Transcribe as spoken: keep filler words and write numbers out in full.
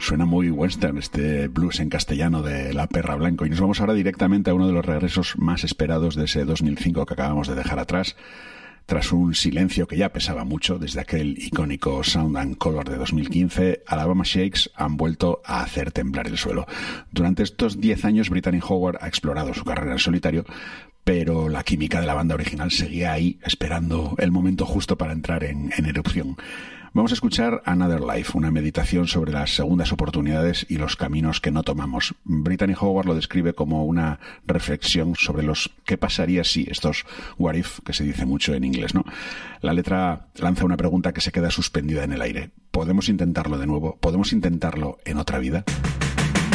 Suena muy western este blues en castellano de La Perra Blanco. Y nos vamos ahora directamente a uno de los regresos más esperados de ese dos mil cinco que acabamos de dejar atrás. Tras un silencio que ya pesaba mucho desde aquel icónico Sound and Color de dos mil quince, Alabama Shakes han vuelto a hacer temblar el suelo. Durante estos diez años, Brittany Howard ha explorado su carrera en solitario, pero la química de la banda original seguía ahí, esperando el momento justo para entrar en, en erupción. Vamos a escuchar Another Life, una meditación sobre las segundas oportunidades y los caminos que no tomamos. Brittany Howard lo describe como una reflexión sobre los qué pasaría si, estos what if, que se dice mucho en inglés, ¿no? La letra lanza una pregunta que se queda suspendida en el aire. ¿Podemos intentarlo de nuevo? ¿Podemos intentarlo en otra vida?